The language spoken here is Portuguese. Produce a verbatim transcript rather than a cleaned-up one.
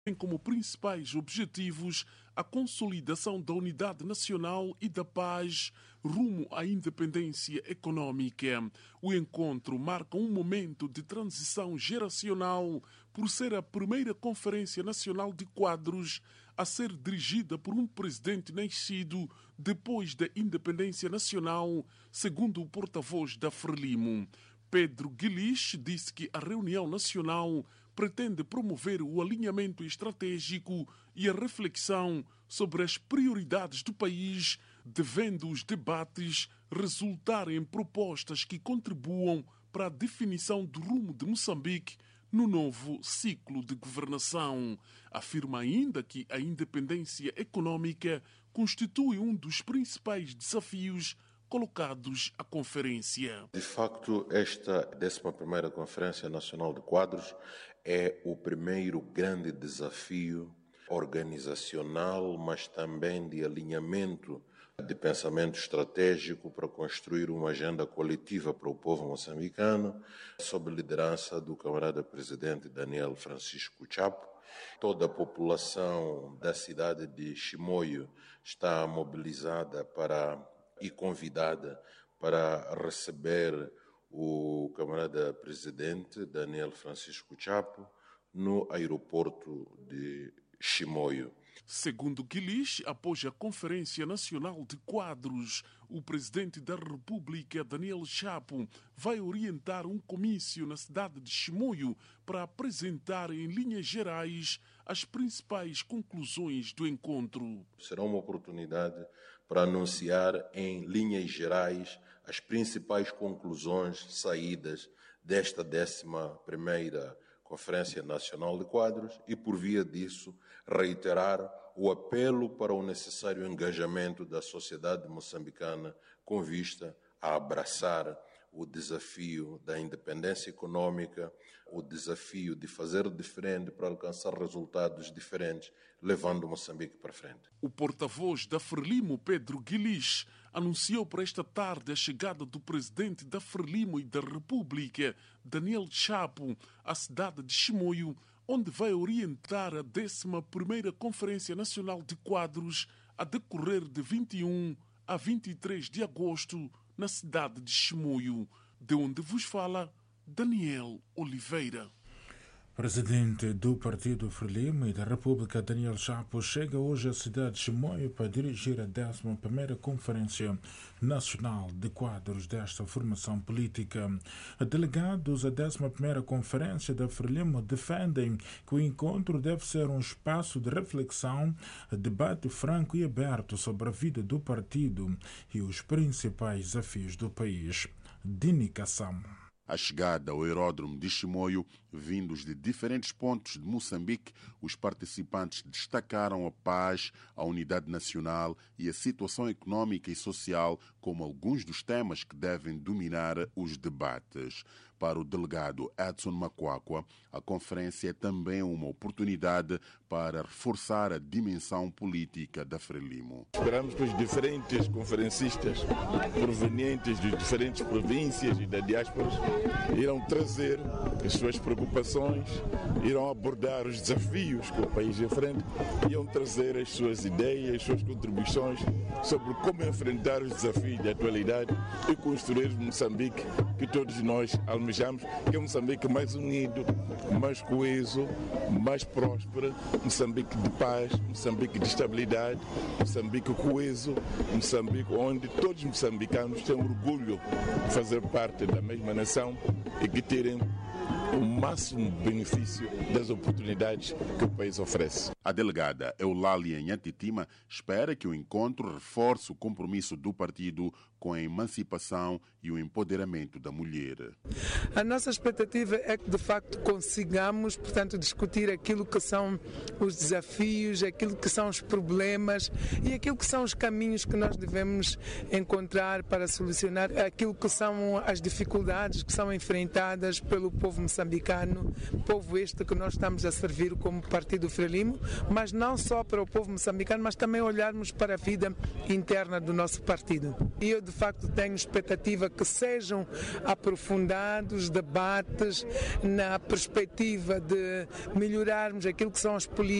tem como principais objetivos a consolidação da unidade nacional e da paz rumo à independência econômica. O encontro marca um momento de transição geracional por ser a primeira Conferência Nacional de Quadros a ser dirigida por um presidente nascido depois da independência nacional, segundo o porta-voz da Frelimo. Pedro Guilherme disse que a reunião nacional pretende promover o alinhamento estratégico e a reflexão sobre as prioridades do país, devendo os debates resultar em propostas que contribuam para a definição do rumo de Moçambique no novo ciclo de governação. Afirma ainda que a independência econômica constitui um dos principais desafios colocados à conferência. De facto, esta décima primeira Conferência Nacional de Quadros é o primeiro grande desafio organizacional, mas também de alinhamento de pensamento estratégico para construir uma agenda coletiva para o povo moçambicano, sob liderança do camarada presidente Daniel Francisco Chapo. Toda a população da cidade de Chimoio está mobilizada para e convidada para receber o camarada presidente Daniel Francisco Chapo no aeroporto de Chimoio. Segundo Guilherme, após a Conferência Nacional de Quadros, o presidente da República, Daniel Chapo, vai orientar um comício na cidade de Chimoio para apresentar em linhas gerais as principais conclusões do encontro. Será uma oportunidade para anunciar em linhas gerais as principais conclusões saídas desta décima primeira Conferência Nacional de Quadros e, por via disso, reiterar o apelo para o necessário engajamento da sociedade moçambicana com vista a abraçar o desafio da independência econômica, o desafio de fazer diferente para alcançar resultados diferentes, levando Moçambique para frente. O porta-voz da Frelimo, Pedro Guilherme, anunciou para esta tarde a chegada do presidente da Frelimo e da República, Daniel Chapo, à cidade de Chimoio, onde vai orientar a décima primeira Conferência Nacional de Quadros a decorrer de vinte e um a vinte e três de agosto, na cidade de Chimoio, de onde vos fala Daniel Oliveira. Presidente do Partido Frelimo e da República, Daniel Chapo, chega hoje à cidade de Chimoio para dirigir a décima primeira Conferência Nacional de Quadros desta formação política. Delegados à décima primeira Conferência da Frelimo defendem que o encontro deve ser um espaço de reflexão, debate franco e aberto sobre a vida do partido e os principais desafios do país. Dini Kassam. A chegada ao aeródromo de Chimoio, vindos de diferentes pontos de Moçambique, os participantes destacaram a paz, a unidade nacional e a situação econômica e social como alguns dos temas que devem dominar os debates. Para o delegado Edson Macuacua, a conferência é também uma oportunidade para reforçar a dimensão política da Frelimo. Esperamos que os diferentes conferencistas provenientes de diferentes províncias e da diáspora irão trazer as suas preocupações, irão abordar os desafios que o país enfrenta, irão trazer as suas ideias, as suas contribuições sobre como enfrentar os desafios da atualidade e construir o Moçambique que todos nós almejamos, que é um Moçambique mais unido, mais coeso, mais próspero, Moçambique de paz, Moçambique de estabilidade, Moçambique coeso, Moçambique onde todos os moçambicanos têm orgulho de fazer parte da mesma nação e que terem o máximo benefício das oportunidades que o país oferece. A delegada Eulália Nhantitima espera que o encontro reforce o compromisso do partido com a emancipação e o empoderamento da mulher. A nossa expectativa é que, de facto, consigamos, portanto, discutir aquilo que são os desafios, aquilo que são os problemas e aquilo que são os caminhos que nós devemos encontrar para solucionar aquilo que são as dificuldades que são enfrentadas pelo povo moçambicano. moçambicano, povo este que nós estamos a servir como Partido Frelimo, mas não só para o povo moçambicano, mas também olharmos para a vida interna do nosso partido. E eu, de facto, tenho expectativa que sejam aprofundados debates na perspectiva de melhorarmos aquilo que são as políticas